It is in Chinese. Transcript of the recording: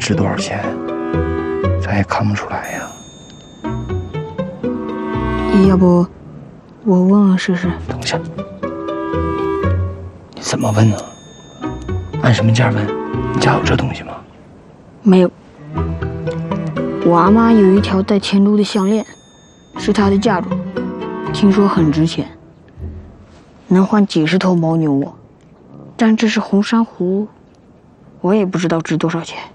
值多少钱，咱也看不出来呀。 要不我问问试试？ 等一下，你怎么问呢？按什么价问？你家有这东西吗？ 没有。我阿妈有一条带天珠的项链，是她的嫁妆，听说很值钱，能换几十头牦牛哦。但这是红珊瑚，我也不知道值多少钱。